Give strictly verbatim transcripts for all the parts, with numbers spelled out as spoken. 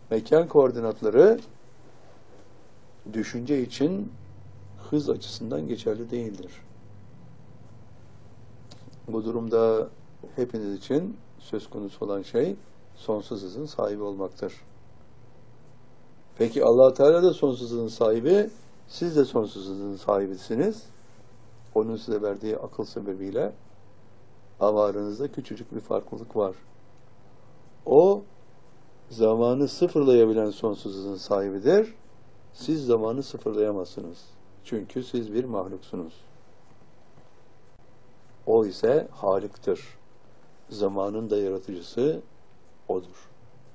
mekan koordinatları düşünce için hız açısından geçerli değildir. Bu durumda hepiniz için söz konusu olan şey sonsuz hızın sahibi olmaktır. Peki Allah Teala da sonsuz hızın sahibi, siz de sonsuz hızın sahibisiniz. Onun size verdiği akıl sebebiyle, ama aranızda küçücük bir farklılık var. O zamanı sıfırlayabilen sonsuz hızın sahibidir. Siz zamanı sıfırlayamazsınız. Çünkü siz bir mahluksunuz. O ise Halık'tır. Zamanın da yaratıcısı O'dur.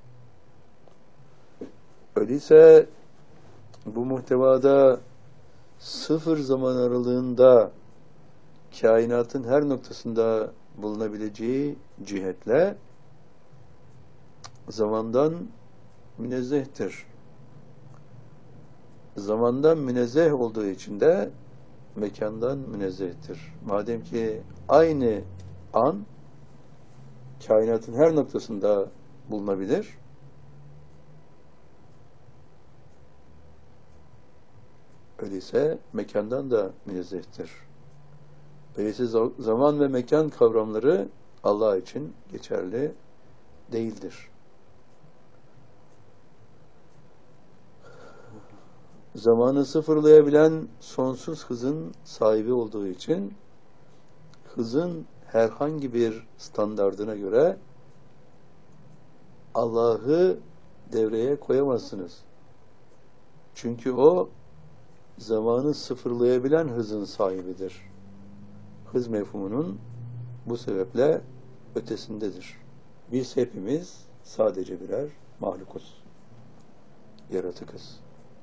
Öyleyse bu muhtevada sıfır zaman aralığında kainatın her noktasında bulunabileceği cihetle zamandan münezzehtir. Zamandan münezzeh olduğu için de mekandan münezzehtir. Madem ki aynı an kainatın her noktasında bulunabilir, öyleyse mekandan da münezzehtir. Öyleyse zaman ve mekan kavramları Allah için geçerli değildir. Zamanı sıfırlayabilen sonsuz hızın sahibi olduğu için hızın herhangi bir standardına göre Allah'ı devreye koyamazsınız. Çünkü o zamanı sıfırlayabilen hızın sahibidir. Hız mefhumunun bu sebeple ötesindedir. Biz hepimiz sadece birer mahlukuz. Yaratıkız.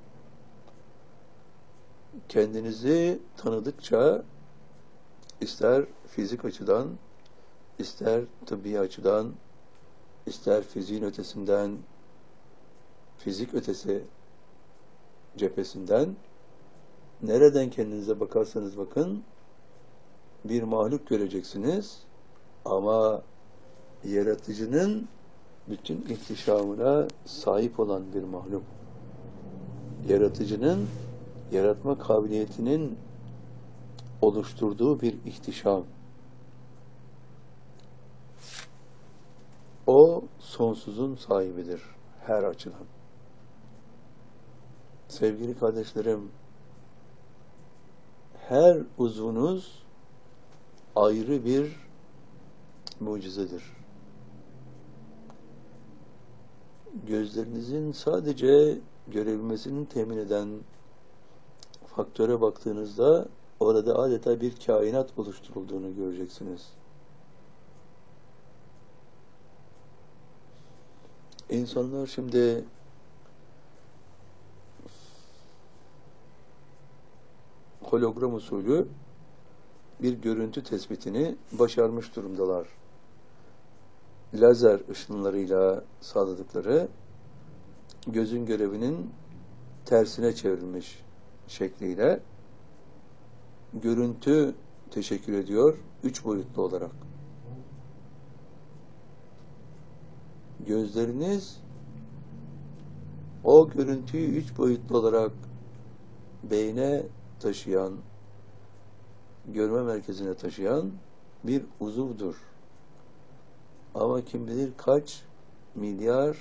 Kendinizi tanıdıkça ister fizik açıdan, ister tıbbi açıdan, ister fiziğin ötesinden, fizik ötesi cephesinden, nereden kendinize bakarsanız bakın, bir mahluk göreceksiniz ama yaratıcının bütün ihtişamına sahip olan bir mahluk. Yaratıcının yaratma kabiliyetinin oluşturduğu bir ihtişam. O sonsuzun sahibidir her açıdan. Sevgili kardeşlerim, her uzvunuz ayrı bir mucizedir. Gözlerinizin sadece görebilmesini temin eden faktöre baktığınızda orada adeta bir kainat oluşturulduğunu göreceksiniz. İnsanlar şimdi hologram usulü bir görüntü tespitini başarmış durumdalar. Lazer ışınlarıyla sağladıkları gözün görevinin tersine çevrilmiş şekliyle görüntü teşekkür ediyor üç boyutlu olarak. Gözleriniz o görüntüyü üç boyutlu olarak beyne taşıyan, görme merkezine taşıyan bir uzuvdur. Ama kim bilir kaç milyar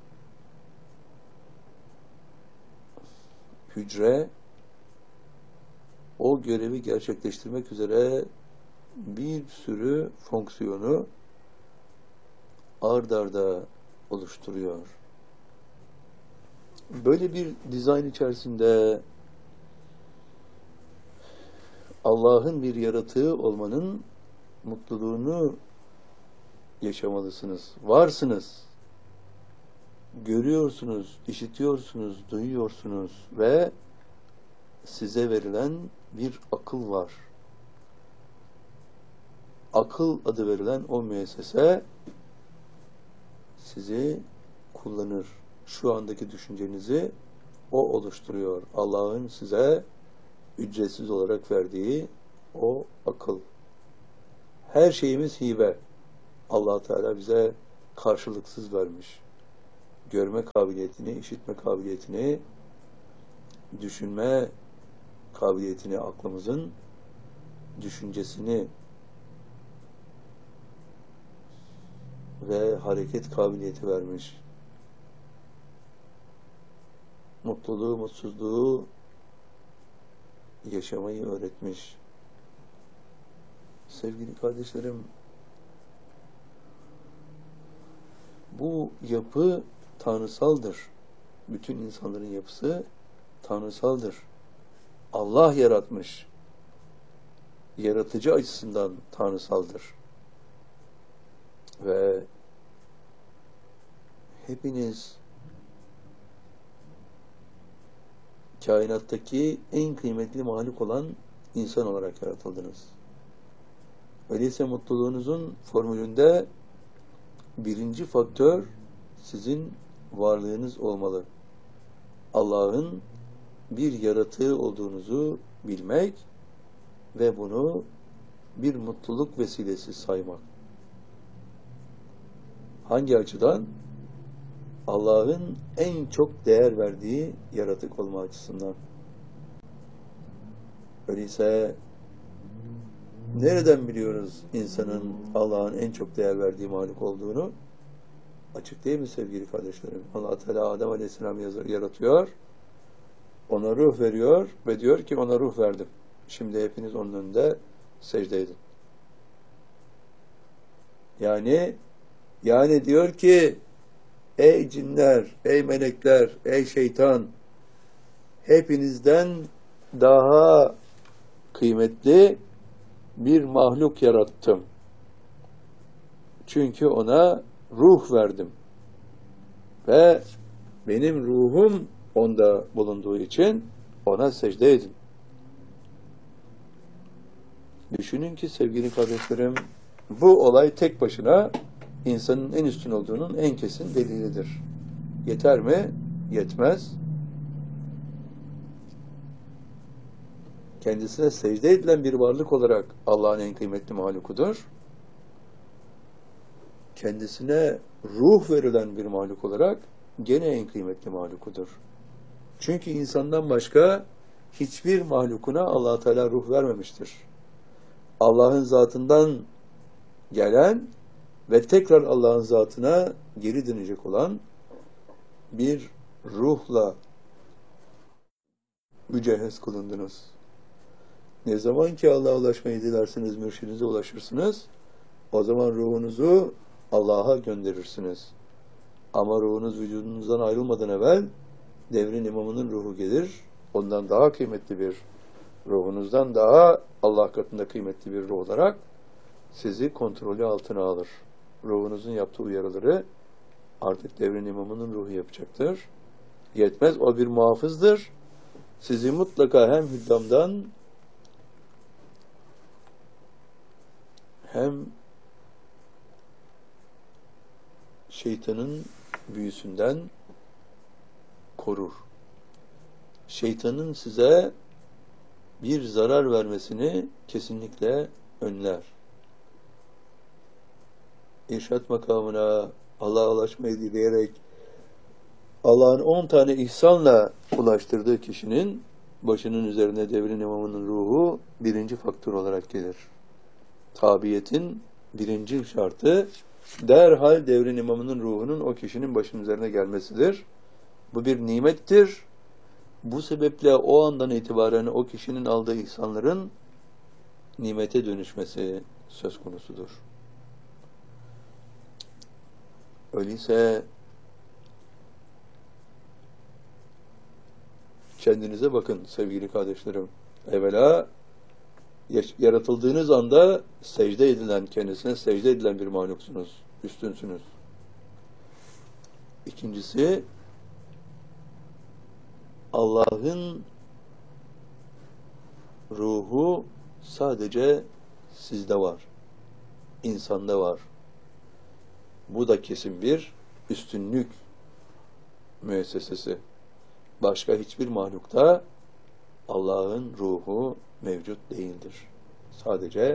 hücre o görevi gerçekleştirmek üzere bir sürü fonksiyonu ard arda oluşturuyor. Böyle bir dizayn içerisinde Allah'ın bir yaratığı olmanın mutluluğunu yaşamalısınız. Varsınız. Görüyorsunuz, işitiyorsunuz, duyuyorsunuz ve size verilen bir akıl var. Akıl adı verilen o müessese sizi kullanır. Şu andaki düşüncenizi o oluşturuyor. Allah'ın size ücretsiz olarak verdiği o akıl. Her şeyimiz hibe. Allah Teala bize karşılıksız vermiş. görme kabiliyetini, işitme kabiliyetini, düşünme kabiliyetini, aklımızın düşüncesini ve hareket kabiliyeti vermiş. Mutluluğu, mutsuzluğu yaşamayı öğretmiş. Sevgili kardeşlerim, bu yapı tanrısaldır. Bütün insanların yapısı tanrısaldır. Allah yaratmış. Yaratıcı açısından tanrısaldır. Ve hepiniz kainattaki en kıymetli mahluk olan insan olarak yaratıldınız. Öyleyse mutluluğunuzun formülünde birinci faktör sizin varlığınız olmalı. Allah'ın bir yaratığı olduğunuzu bilmek ve bunu bir mutluluk vesilesi saymak. Hangi açıdan? Allah'ın en çok değer verdiği yaratık olma açısından. Öyleyse nereden biliyoruz insanın Allah'ın en çok değer verdiği mahluk olduğunu? Açık değil mi sevgili kardeşlerim? Allah Teala Adem Aleyhisselam'ı yaratıyor, ona ruh veriyor ve diyor ki ona ruh verdim. Şimdi hepiniz onun önünde secde edin. Yani yani diyor ki ey cinler, ey melekler, ey şeytan, hepinizden daha kıymetli bir mahluk yarattım. Çünkü ona ruh verdim. Ve benim ruhum onda bulunduğu için ona secde edin. Düşünün ki sevgili kardeşlerim, bu olay tek başına insanın en üstün olduğunun en kesin delilidir. Yeter mi? Yetmez. Kendisine secde edilen bir varlık olarak Allah'ın en kıymetli mahlukudur. Kendisine ruh verilen bir mahluk olarak gene en kıymetli mahlukudur. Çünkü insandan başka hiçbir mahlukuna Allah Teala ruh vermemiştir. Allah'ın zatından gelen ve tekrar Allah'ın zatına geri dönecek olan bir ruhla mücehhez kılındınız. Ne zaman ki Allah'a ulaşmayı dilersiniz, mürşidinize ulaşırsınız, o zaman ruhunuzu Allah'a gönderirsiniz. Ama ruhunuz vücudunuzdan ayrılmadan evvel devrin imamının ruhu gelir. Ondan daha kıymetli bir, ruhunuzdan daha Allah katında kıymetli bir ruh olarak sizi kontrolü altına alır. Ruhunuzun yaptığı uyarıları artık devrin imamının ruhu yapacaktır. Yetmez, o bir muhafızdır. Sizi mutlaka hem hüddamdan hem şeytanın büyüsünden korur. Şeytanın size bir zarar vermesini kesinlikle önler. İrşad makamına Allah'a ulaşmayı dileyerek Allah'ın on tane ihsanla ulaştırdığı kişinin başının üzerine devrin imamının ruhu birinci faktör olarak gelir. Tabiyetin birinci şartı derhal devrin imamının ruhunun o kişinin başının üzerine gelmesidir. Bu bir nimettir. Bu sebeple o andan itibaren o kişinin aldığı ihsanların nimete dönüşmesi söz konusudur. Öyleyse kendinize bakın sevgili kardeşlerim. Evvela yaratıldığınız anda secde edilen, kendisine secde edilen bir mahluksunuz. Üstünsünüz. İkincisi, Allah'ın ruhu sadece sizde var. İnsanda var. Bu da kesin bir üstünlük müessesesi. Başka hiçbir mahlukta Allah'ın ruhu mevcut değildir. Sadece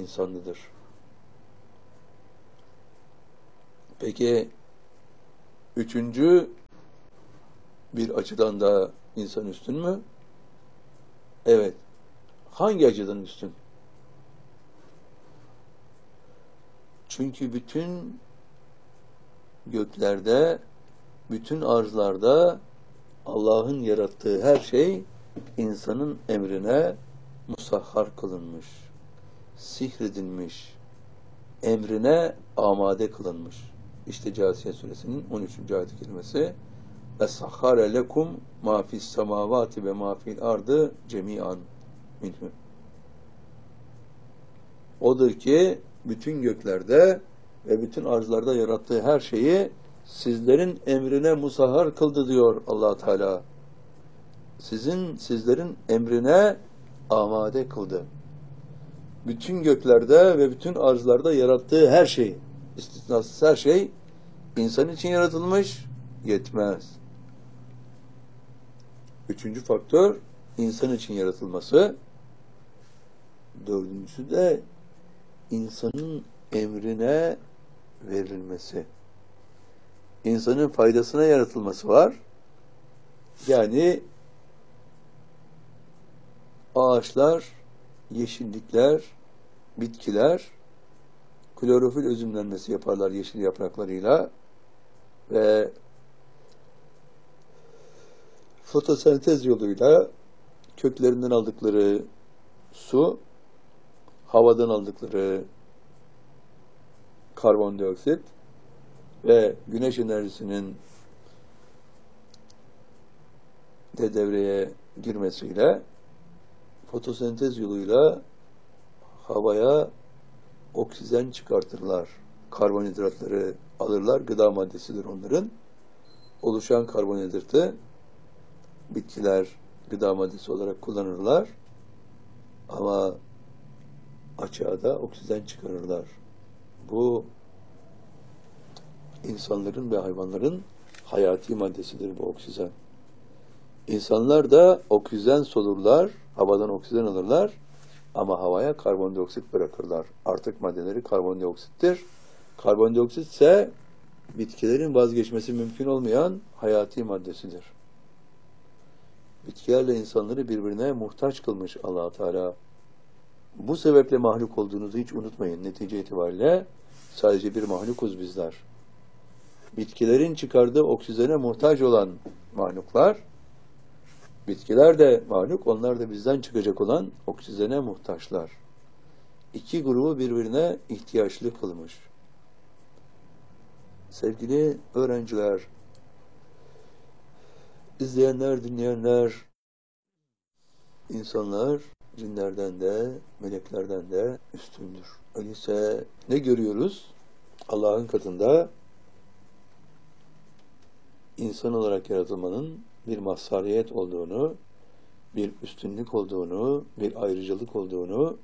insanlıdır. Peki Üçüncü bir açıdan da insan üstün mü? Evet. Hangi açıdan üstün? Çünkü bütün göklerde, bütün arzlarda Allah'ın yarattığı her şey insanın emrine musahhar kılınmış, sihredilmiş, emrine amade kılınmış. İşte Câsiye suresinin on üçüncü ayet-i kerimesi Es-sahhare lekum ma fis semavati ve ma fil ardı cemi'an minhu. Odur ki bütün göklerde ve bütün arzlarda yarattığı her şeyi sizlerin emrine musahhar kıldı diyor Allah Teala. Sizin sizlerin emrine amade kıldı. Bütün göklerde ve bütün arzlarda yarattığı her şey, istisnasız her şey insan için yaratılmış, yetmez. Üçüncü faktör insan için yaratılması. Dördüncüsü de insanın emrine verilmesi. İnsanın faydasına yaratılması var. Yani ağaçlar, yeşillikler, bitkiler klorofil özümlenmesi yaparlar yeşil yapraklarıyla ve fotosentez yoluyla köklerinden aldıkları su, havadan aldıkları karbondioksit ve güneş enerjisinin de devreye girmesiyle fotosentez yoluyla havaya oksijen çıkartırlar. Karbonhidratları alırlar. Gıda maddesidir onların. Oluşan karbonhidratı bitkiler gıda maddesi olarak kullanırlar. Ama açığa da oksijen çıkarırlar. Bu insanların ve hayvanların hayati maddesidir bu oksijen. İnsanlar da oksijen solurlar, havadan oksijen alırlar ama havaya karbondioksit bırakırlar. Artık maddeleri karbondioksittir. Karbondioksit ise bitkilerin vazgeçmesi mümkün olmayan hayati maddesidir. Bitkilerle insanları birbirine muhtaç kılmış Allah Teala. Bu sebeple mahluk olduğunuzu hiç unutmayın. Netice itibariyle sadece bir mahlukuz bizler. Bitkilerin çıkardığı oksijene muhtaç olan mahluklar, bitkiler de mahluk, onlar da bizden çıkacak olan oksijene muhtaçlar. İki grubu birbirine ihtiyaçlı kılmış. Sevgili öğrenciler, izleyenler, dinleyenler, insanlar cinlerden de, meleklerden de üstündür. Öyleyse ne görüyoruz? Allah'ın katında insan olarak yaratılmanın bir mazhariyet olduğunu, bir üstünlük olduğunu, bir ayrıcalık olduğunu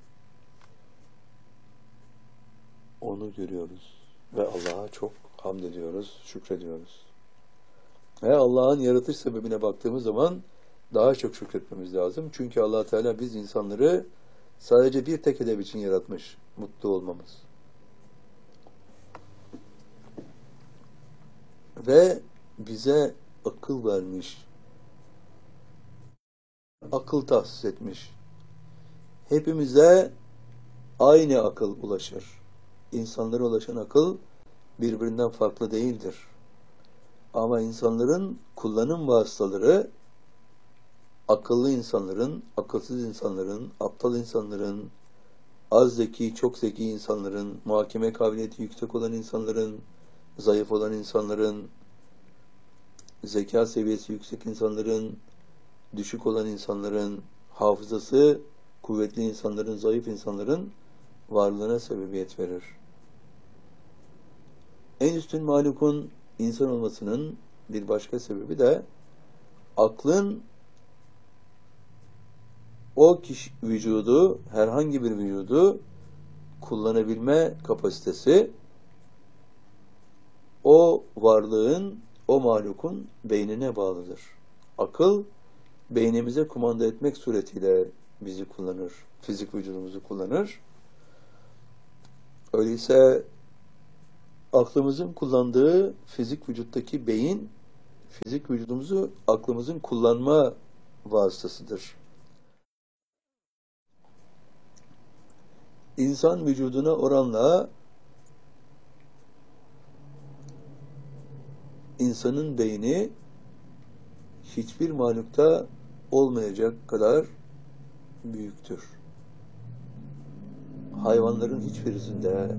onu görüyoruz. Ve Allah'a çok hamd ediyoruz, şükrediyoruz. Ve Allah'ın yaratış sebebine baktığımız zaman daha çok şükretmemiz lazım. Çünkü Allah Teala biz insanları sadece bir tek hedef için yaratmış, mutlu olmamız. Ve bize akıl vermiş, akıl tahsis etmiş. Hepimize aynı akıl ulaşır. İnsanlara ulaşan akıl birbirinden farklı değildir. Ama insanların kullanım vasıtaları akıllı insanların, akılsız insanların, aptal insanların, az zeki, çok zeki insanların, muhakeme kabiliyeti yüksek olan insanların, zayıf olan insanların, zeka seviyesi yüksek insanların, düşük olan insanların, hafızası kuvvetli insanların, zayıf insanların varlığına sebebiyet verir. En üstün mahlukun insan olmasının bir başka sebebi de aklın o kişi vücudu, herhangi bir vücudu kullanabilme kapasitesi o varlığın, o mahlukun beynine bağlıdır. Akıl, beynimize kumanda etmek suretiyle bizi kullanır, fizik vücudumuzu kullanır. Öyleyse aklımızın kullandığı fizik vücuttaki beyin, fizik vücudumuzu aklımızın kullanma vasıtasıdır. İnsan vücuduna oranla insanın beyni hiçbir mahlukta olmayacak kadar büyüktür. Hayvanların hiçbirisinde,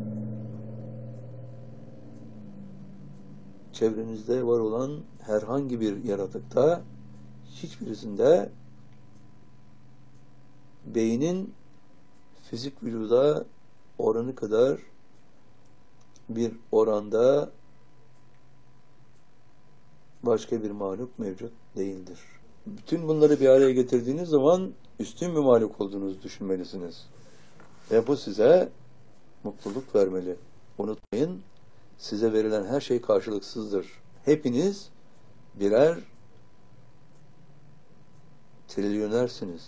çevrenizde var olan herhangi bir yaratıkta, hiçbirisinde beynin fizik vücuda oranı kadar bir oranda başka bir mahluk mevcut değildir. Bütün bunları bir araya getirdiğiniz zaman üstün bir mahluk olduğunuzu düşünmelisiniz. Ve bu size mutluluk vermeli. Unutmayın, size verilen her şey karşılıksızdır. Hepiniz birer trilyonersiniz.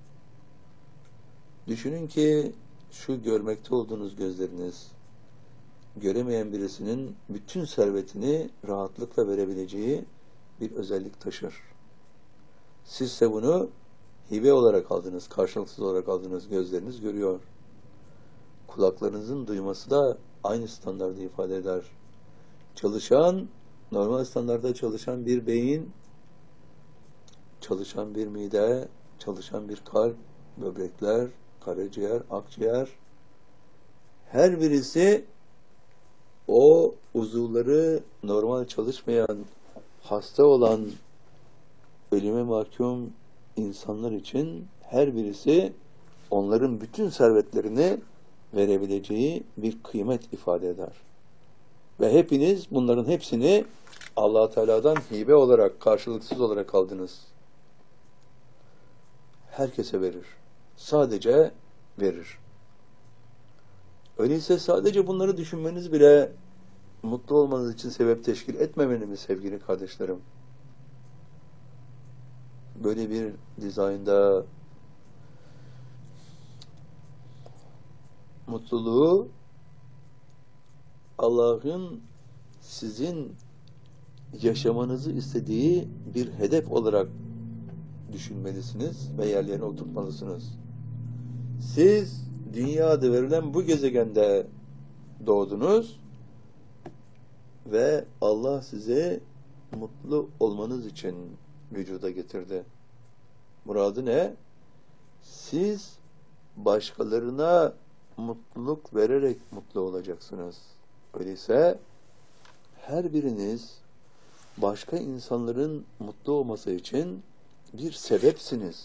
Düşünün ki şu görmekte olduğunuz gözleriniz, göremeyen birisinin bütün servetini rahatlıkla verebileceği bir özellik taşır. Sizse bunu hibe olarak aldınız, karşılıksız olarak aldığınız gözleriniz görüyor. Kulaklarınızın duyması da aynı standardı ifade eder. Çalışan, normal standarda çalışan bir beyin, çalışan bir mide, çalışan bir kalp, böbrekler, karaciğer, akciğer, her birisi o uzuvları normal çalışmayan, hasta olan, ölüme mahkum insanlar için her birisi onların bütün servetlerini verebileceği bir kıymet ifade eder. Ve hepiniz bunların hepsini Allah Teala'dan hibe olarak, karşılıksız olarak aldınız. Herkese verir. Sadece verir. Öyleyse sadece bunları düşünmeniz bile mutlu olmanız için sebep teşkil etmemeli mi sevgili kardeşlerim? Böyle bir dizaynda mutluluğu Allah'ın sizin yaşamanızı istediği bir hedef olarak düşünmelisiniz ve yerlerine oturtmalısınız. Siz dünyada verilen bu gezegende doğdunuz ve Allah size mutlu olmanız için vücuda getirdi. Muradı ne? Siz başkalarına mutluluk vererek mutlu olacaksınız. Öyleyse her biriniz başka insanların mutlu olması için bir sebepsiniz.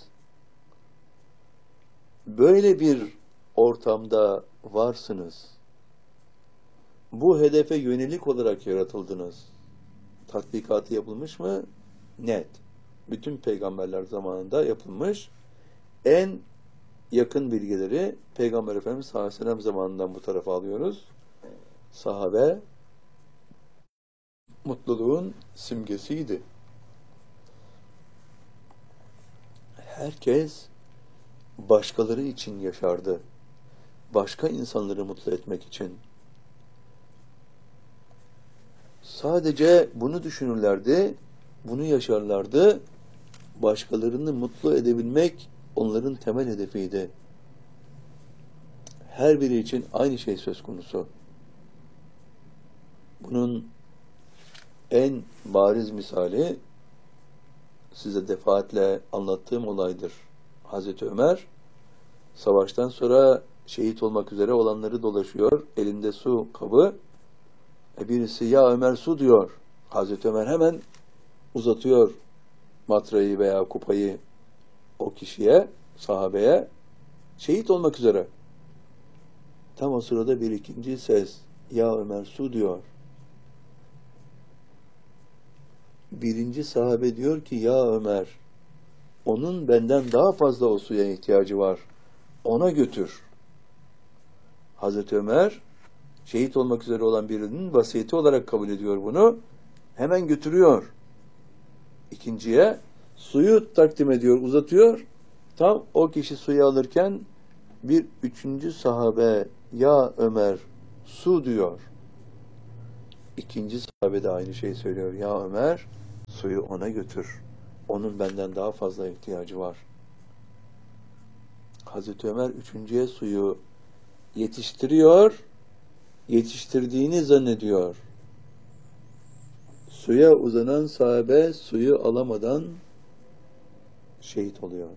Böyle bir ortamda varsınız. Bu hedefe yönelik olarak yaratıldınız. Tatbikatı yapılmış mı? Net. Bütün peygamberler zamanında yapılmış. En yakın bilgileri Peygamber Efendimiz sallallahu aleyhi ve sellem zamanından bu tarafa alıyoruz. Sahabe mutluluğun simgesiydi. Herkes başkaları için yaşardı. Başka insanları mutlu etmek için. Sadece bunu düşünürlerdi, bunu yaşarlardı. Başkalarını mutlu edebilmek onların temel hedefiydi. Her biri için aynı şey söz konusu. Bunun en bariz misali size defaatle anlattığım olaydır. Hazreti Ömer savaştan sonra şehit olmak üzere olanları dolaşıyor. Elinde su kabı. E birisi ya Ömer su diyor. Hazreti Ömer hemen uzatıyor matrayı veya kupayı o kişiye, sahabeye, şehit olmak üzere. Tam o sırada bir ikinci ses ya Ömer su diyor. Birinci sahabe diyor ki ya Ömer, onun benden daha fazla o suya ihtiyacı var. Ona götür. Hazreti Ömer şehit olmak üzere olan birinin vasiyeti olarak kabul ediyor bunu. Hemen götürüyor. İkinciye suyu takdim ediyor, uzatıyor. Tam o kişi suyu alırken bir üçüncü sahabe ya Ömer su diyor. İkinci sahabe de aynı şeyi söylüyor. Ya Ömer, suyu ona götür. Onun benden daha fazla ihtiyacı var. Hazreti Ömer üçüncüye suyu yetiştiriyor, yetiştirdiğini zannediyor. Suya uzanan sahabe suyu alamadan şehit oluyor.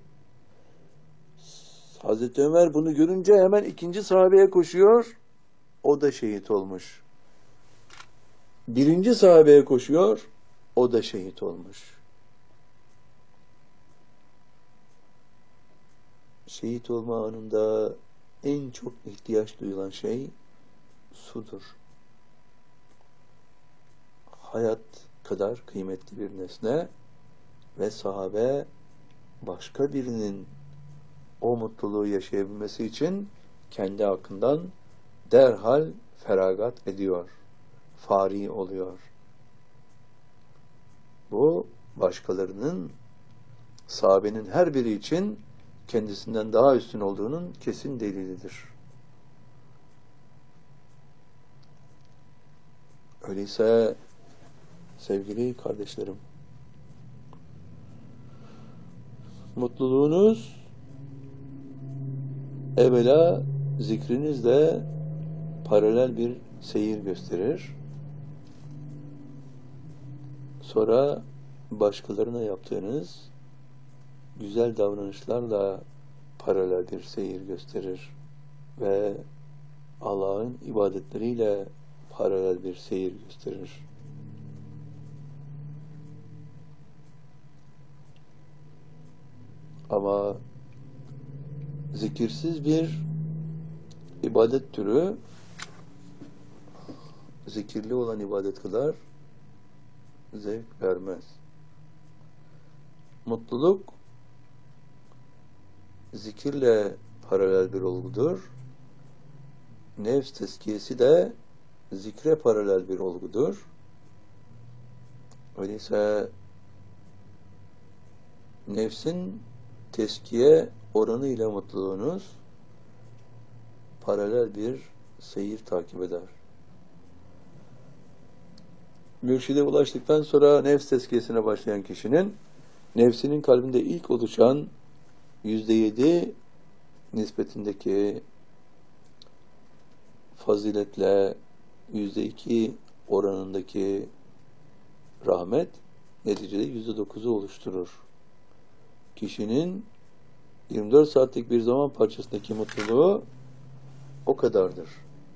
Hazreti Ömer bunu görünce hemen ikinci sahabeye koşuyor. O da şehit olmuş. Birinci sahabeye koşuyor. O da şehit olmuş. Şehit olma anında en çok ihtiyaç duyulan şey sudur. Hayat kadar kıymetli bir nesne ve sahabe başka birinin o mutluluğu yaşayabilmesi için kendi hakkından derhal feragat ediyor. Fari oluyor. Bu başkalarının sahabenin her biri için kendisinden daha üstün olduğunun kesin delilidir. Öyleyse sevgili kardeşlerim, mutluluğunuz evvela zikrinizle paralel bir seyir gösterir. Sonra başkalarına yaptığınız güzel davranışlarla paralel bir seyir gösterir ve Allah'ın ibadetleriyle paralel bir seyir gösterir. Ama zikirsiz bir ibadet türü zikirli olan ibadet kadar zevk vermez. Mutluluk zikirle paralel bir olgudur. Nefs tezkiyesi de zikre paralel bir olgudur. Öyleyse nefsin tezkiye oranı ile mutluluğunuz paralel bir seyir takip eder. Mürşide ulaştıktan sonra nefs tezkiyesine başlayan kişinin nefsinin kalbinde ilk oluşan yüzde yedi nispetindeki faziletle yüzde iki oranındaki rahmet neticede yüzde dokuzu oluşturur. Kişinin yirmi dört saatlik bir zaman parçasındaki mutluluğu o kadardır.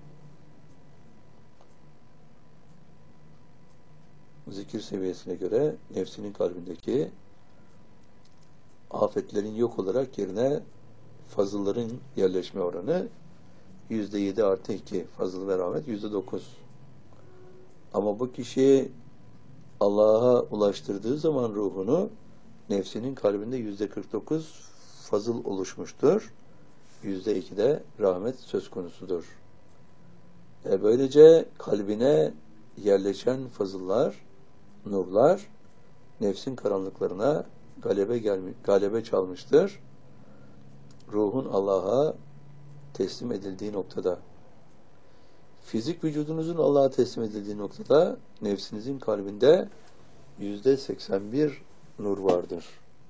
Zikir seviyesine göre nefsinin kalbindeki afetlerin yok olarak yerine fazılların yerleşme oranı yüzde yedi artı iki, fazıl ve rahmet yüzde dokuz. Ama bu kişi Allah'a ulaştırdığı zaman ruhunu nefsinin kalbinde yüzde kırk dokuz fazıl oluşmuştur. Yüzde iki de rahmet söz konusudur. E böylece kalbine yerleşen fazıllar, nurlar nefsin karanlıklarına galebe gelmiş, galebe çalmıştır. Ruhun Allah'a teslim edildiği noktada, fizik vücudunuzun Allah'a teslim edildiği noktada nefsinizin kalbinde yüzde seksen bir nur vardır.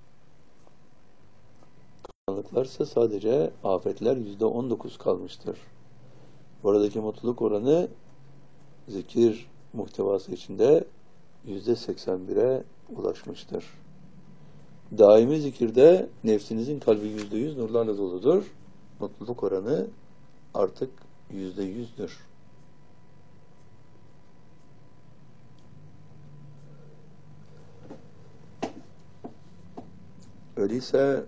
Karanlıklarsa sadece afetler yüzde on dokuz kalmıştır. Buradaki mutluluk oranı zikir muhtevası içinde yüzde seksen bire ulaşmıştır. Daimi zikirde nefsinizin kalbi yüzde yüz nurlarla doludur. Mutluluk oranı artık yüzde yüzdür. Öyleyse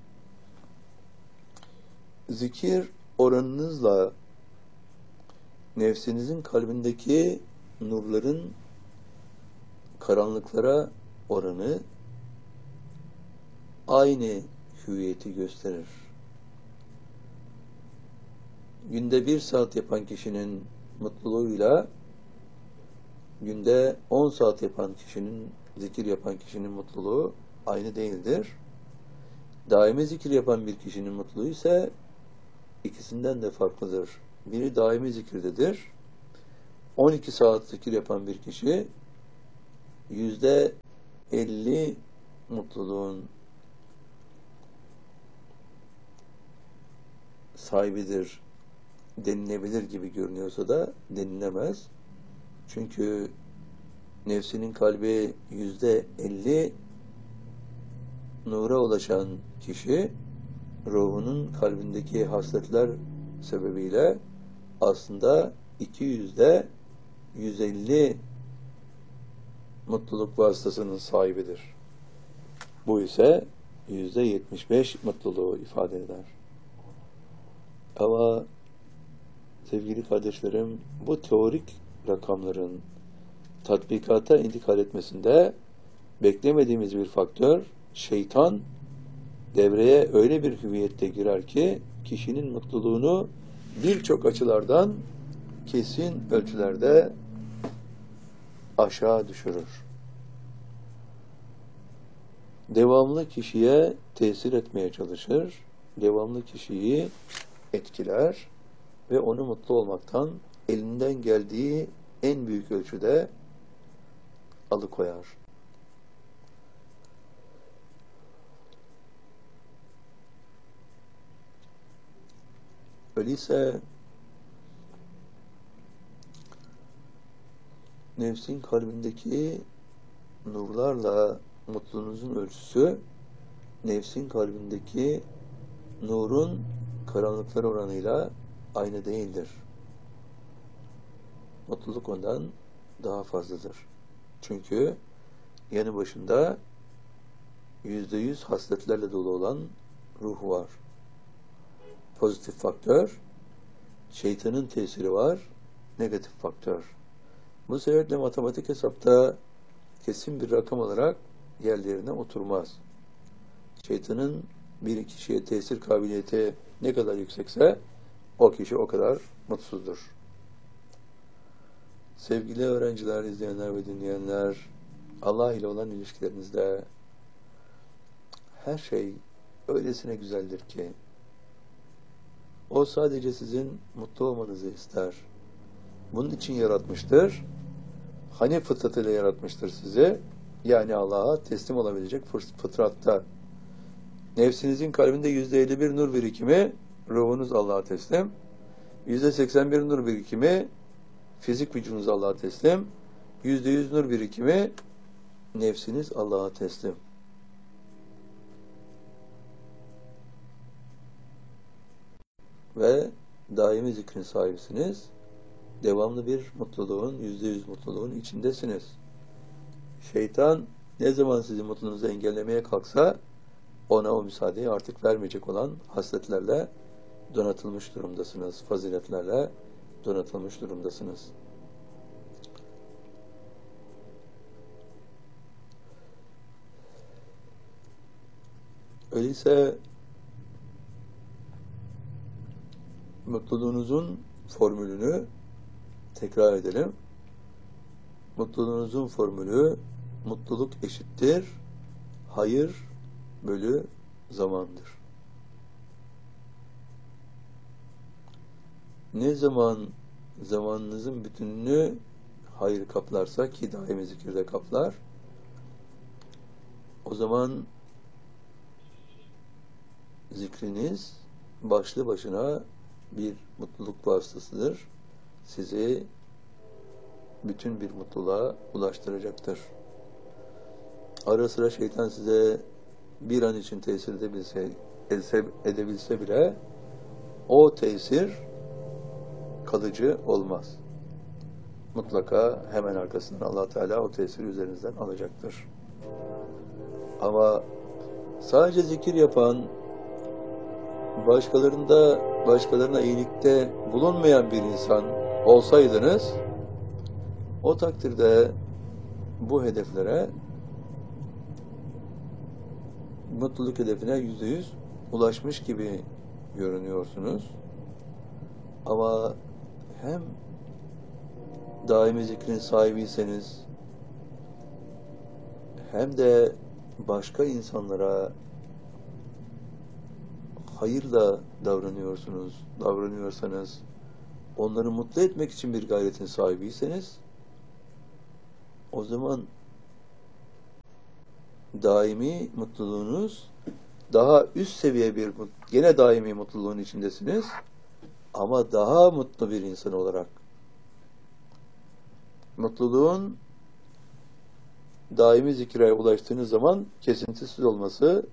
zikir oranınızla nefsinizin kalbindeki nurların karanlıklara oranı aynı hüviyeti gösterir. Günde bir saat yapan kişinin mutluluğuyla günde on saat yapan kişinin, zikir yapan kişinin mutluluğu aynı değildir. Daimi zikir yapan bir kişinin mutluluğu ise ikisinden de farklıdır. Biri daimi zikirdedir. on iki saat zikir yapan bir kişi yüzde elli mutluluğun sahibidir denilebilir gibi görünüyorsa da denilemez. Çünkü nefsinin kalbi yüzde elli nura ulaşan kişi ruhunun kalbindeki hasletler sebebiyle aslında iki yüzde yüz elli mutluluk vasıtasının sahibidir. Bu ise yüzde yetmiş beş mutluluğu ifade eder. Ama sevgili kardeşlerim, bu teorik rakamların tatbikata intikal etmesinde beklemediğimiz bir faktör, şeytan devreye öyle bir hüviyette girer ki kişinin mutluluğunu birçok açılardan kesin ölçülerde aşağı düşürür. Devamlı kişiye tesir etmeye çalışır, devamlı kişiyi etkiler ve onu mutlu olmaktan elinden geldiği en büyük ölçüde alıkoyar. Öyleyse nefsin kalbindeki nurlarla mutluluğunuzun ölçüsü nefsin kalbindeki nurun karanlıklar oranıyla aynı değildir. Mutluluk ondan daha fazladır. Çünkü yanı başında yüzde yüz hasletlerle dolu olan ruh var. Pozitif faktör, şeytanın tesiri var, negatif faktör. Bu sebeple matematik hesapta kesin bir rakam olarak yerlerine oturmaz. Şeytanın bir kişiye tesir kabiliyeti ne kadar yüksekse o kişi o kadar mutsuzdur. Sevgili öğrenciler, izleyenler ve dinleyenler, Allah ile olan ilişkilerinizde her şey öylesine güzeldir ki o sadece sizin mutlu olmanızı ister. Bunun için yaratmıştır. Hani fıtratıyla yaratmıştır sizi. Yani Allah'a teslim olabilecek fıtratta. Nefsinizin kalbinde yüzde elli bir nur birikimi, ruhunuz Allah'a teslim. Yüzde seksen bir nur birikimi, fizik vücudunuz Allah'a teslim. Yüzde yüz nur birikimi, nefsiniz Allah'a teslim. Ve daimi zikrin sahibisiniz. Devamlı bir mutluluğun, yüzde yüz mutluluğun içindesiniz. Şeytan ne zaman sizin mutluluğunuzu engellemeye kalksa ona o müsaadeyi artık vermeyecek olan hasletlerle donatılmış durumdasınız. Faziletlerle donatılmış durumdasınız. Öyleyse mutluluğunuzun formülünü tekrar edelim. Mutluluğunuzun formülü mutluluk eşittir hayır bölü zamandır. Ne zaman zamanınızın bütününü hayır kaplarsa, ki daimi zikirde kaplar, o zaman zikriniz başlı başına bir mutluluk vasıtasıdır. Sizi bütün bir mutluluğa ulaştıracaktır. Ara sıra şeytan size bir an için tesir edebilse, edebilse bile o tesir kalıcı olmaz. Mutlaka hemen arkasından Allah Teala o tesiri üzerinizden alacaktır. Ama sadece zikir yapan, başkalarında, başkalarına iyilikte bulunmayan bir insan olsaydınız, o takdirde bu hedeflere, mutluluk hedefine yüzde yüz ulaşmış gibi görünüyorsunuz. Ama hem daimi zikrin sahibiyseniz, hem de başka insanlara hayırla davranıyorsunuz, davranıyorsanız, onları mutlu etmek için bir gayretin sahibiyseniz, o zaman daimi mutluluğunuz daha üst seviye bir, gene daimi mutluluğun içindesiniz ama daha mutlu bir insan olarak. Mutluluğun daimi zikre ulaştığınız zaman kesintisiz olması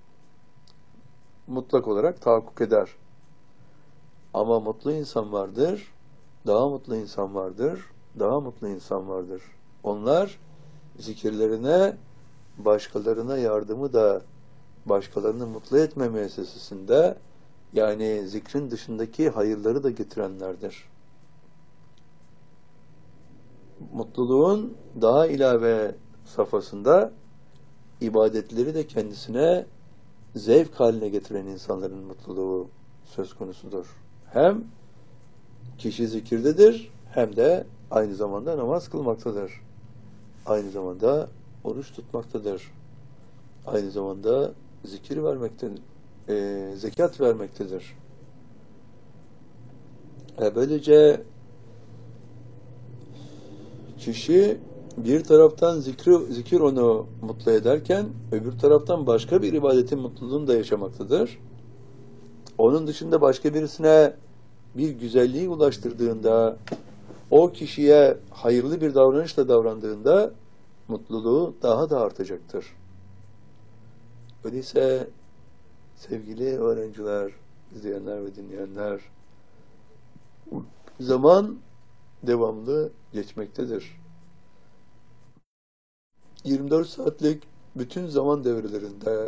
mutlak olarak tahakkuk eder. Ama mutlu insan vardır, daha mutlu insan vardır, daha mutlu insan vardır. Onlar zikirlerine, başkalarına yardımı da başkalarını mutlu etme müessesesinde, yani zikrin dışındaki hayırları da getirenlerdir. Mutluluğun daha ilave safhasında ibadetleri de kendisine zevk haline getiren insanların mutluluğu söz konusudur. Hem kişi zikirdedir, hem de aynı zamanda namaz kılmaktadır. Aynı zamanda oruç tutmaktadır. Aynı zamanda zikir vermektedir, e, zekat vermektedir. E böylece kişi bir taraftan zikri, zikir onu mutlu ederken, öbür taraftan başka bir ibadetin mutluluğunu da yaşamaktadır. Onun dışında başka birisine bir güzelliği ulaştırdığında, o kişiye hayırlı bir davranışla davrandığında mutluluğu daha da artacaktır. Öyleyse sevgili öğrenciler, izleyenler ve dinleyenler, zaman devamlı geçmektedir. yirmi dört saatlik bütün zaman devrelerinde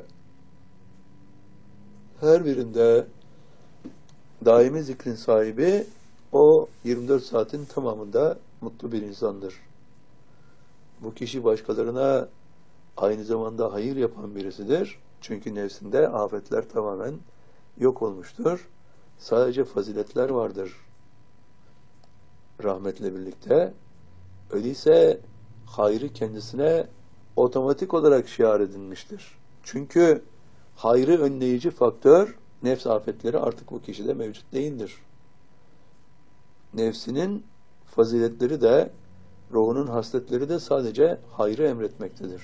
her birinde daimi zikrin sahibi o yirmi dört saatin tamamında mutlu bir insandır. Bu kişi başkalarına aynı zamanda hayır yapan birisidir. Çünkü nefsinde afetler tamamen yok olmuştur. Sadece faziletler vardır rahmetle birlikte. Öyleyse hayrı kendisine otomatik olarak şiar edilmiştir. Çünkü hayrı önleyici faktör, nefs afetleri artık bu kişide mevcut değildir. Nefsinin faziletleri de, ruhunun hasletleri de sadece hayrı emretmektedir.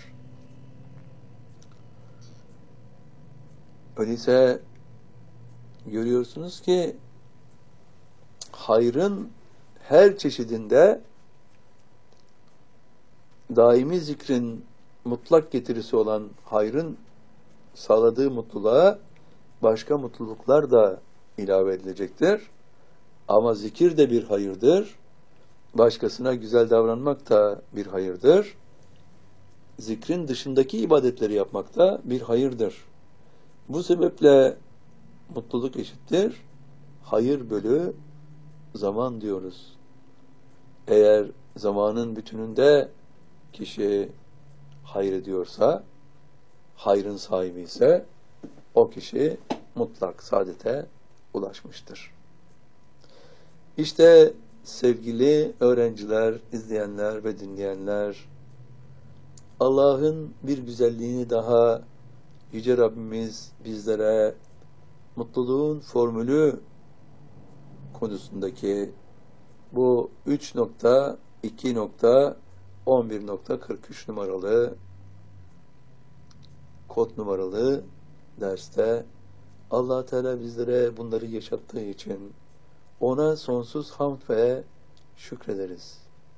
Öyleyse görüyorsunuz ki hayrın her çeşidinde daimi zikrin mutlak getirisi olan hayrın sağladığı mutluluğa başka mutluluklar da ilave edilecektir. Ama zikir de bir hayırdır. Başkasına güzel davranmak da bir hayırdır. Zikrin dışındaki ibadetleri yapmak da bir hayırdır. Bu sebeple mutluluk eşittir hayır bölü zaman diyoruz. Eğer zamanın bütününde kişi hayır ediyorsa, hayrın sahibi ise o kişi mutlak saadete ulaşmıştır. İşte sevgili öğrenciler, izleyenler ve dinleyenler, Allah'ın bir güzelliğini daha Yüce Rabbimiz bizlere mutluluğun formülü konusundaki bu üç nokta iki nokta on bir nokta kırk üç numaralı kod numaralı derste Allah Teala bizlere bunları yaşattığı için ona sonsuz hamd ve şükrederiz.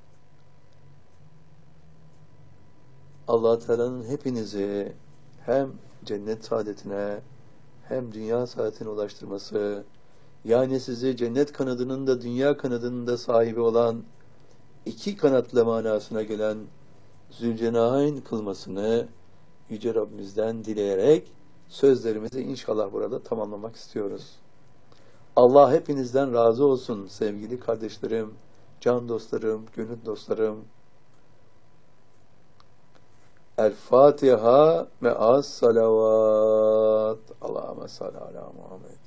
Allah Teala'nın hepinizi hem cennet saadetine hem dünya saadetine ulaştırması, yani sizi cennet kanadının da dünya kanadının da sahibi olan iki kanatlı manasına gelen Zülcenahayn kılmasını Yüce Rabbimizden dileyerek sözlerimizi inşallah burada tamamlamak istiyoruz. Allah hepinizden razı olsun sevgili kardeşlerim, can dostlarım, gönül dostlarım. El-Fatiha me'as salavat. Allahümme salli ala Muhammed.